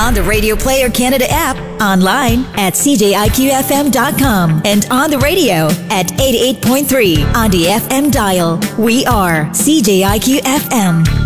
on the Radio Player Canada app, online at cjiqfm.com, and on the radio at 88.3 on the FM dial. We are CJIQ FM.